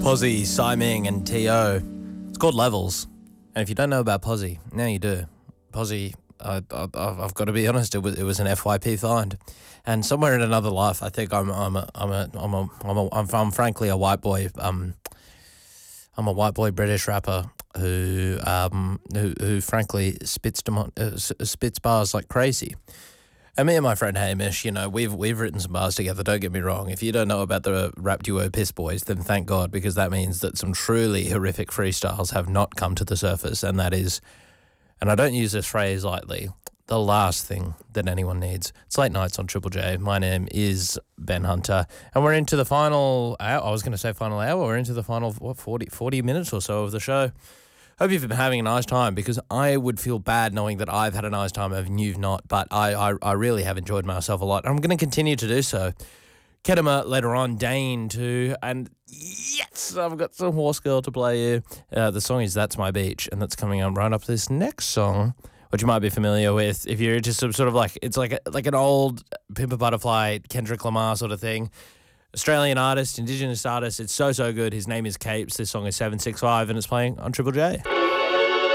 Posy, Siming and T.O. It's called Levels. And if you don't know about Posy, now you do. Posy, I've got to be honest, it was an FYP find. And somewhere in another life, I think I'm frankly a white boy. I'm a white boy British rapper who frankly spits bars like crazy. And me and my friend Hamish, we've written some bars together, don't get me wrong. If you don't know about the rap duo Piss Boys, then thank God, because that means that some truly horrific freestyles have not come to the surface, and that is, and I don't use this phrase lightly, the last thing that anyone needs. It's late nights on Triple J. My name is Ben Hunter, and we're into the final hour. I was going to say final hour. We're into the final, 40 minutes or so of the show. Hope you've been having a nice time, because I would feel bad knowing that I've had a nice time and you've not, but I really have enjoyed myself a lot. I'm going to continue to do so. Kedema later on, Dane too, and yes, I've got some Horse Girl to play you. The song is That's My Beach, and that's coming on right up this next song, which you might be familiar with if you're just sort of like, it's like an old Pimp a Butterfly, Kendrick Lamar sort of thing. Australian artist, Indigenous artist. It's so good. His name is Capes. This song is 765 and it's playing on Triple J.